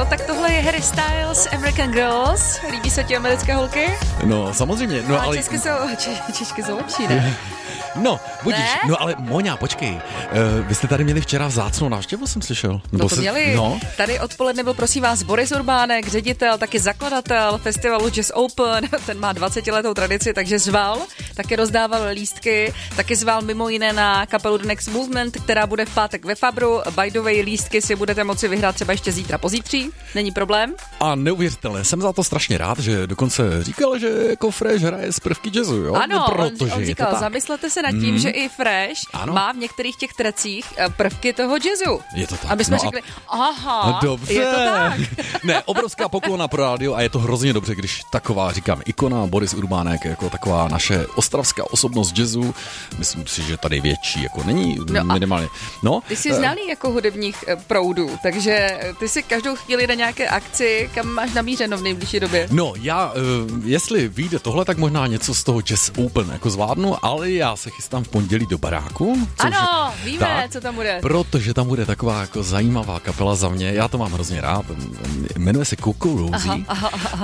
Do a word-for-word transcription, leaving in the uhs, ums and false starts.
tak tohle je Harry Styles, American Girls. Líbí se ti americké holky? No, samozřejmě. No, ale... ale... Česky jsou, če, češky jsou lepší, ne? No, budíš. Ne? No ale Moňa, počkej. Uh, vy jste tady měli včera vzácnou návštěvu, jsem slyšel. No to se... měli. No. Tady odpoledne byl, prosím vás, Boris Urbánek, ředitel, taky zakladatel festivalu Jazz Open. Ten má dvacetiletou tradici, takže zval, taky rozdával lístky, taky zval mimo jiné na kapelu The Next Movement, která bude v pátek ve Fabru. By the way, lístky si budete moci vyhrát třeba ještě zítra pozítří. Není problém. A neuvěřitelné, jsem za to strašně rád, že dokonce říkal, že jako Fresh hraje z prvky jazzu, jo? Ano, Protože on, on říkal, zamyslete se nad tím, mm. že i Fresh ano. má v některých těch trecích prvky toho jazzu. Je to tak. A my jsme no řekli, a... aha, dobře. je to tak. Ne, obrovská poklona pro rádio a je to hrozně dobře, když taková, říkám, ikona Boris Urbánek, jako taková naše ostravská osobnost jazzu, myslím si, že tady větší, jako není no minimálně. No, ty jsi znalý jako hudebních proudů, takže ty si každou chvíli na nějaké akci, kam máš namířeno v nejbližší době. No, já, jestli vyjde tohle, tak možná něco z toho Jazz Open jako zvládnu, ale já se chystám v pondělí do baráku. Ano, víme, tak, co tam bude. Protože tam bude taková jako zajímavá kapela za mě, já to mám hrozně rád, jmenuje se Kukulózy. Aha, aha, aha.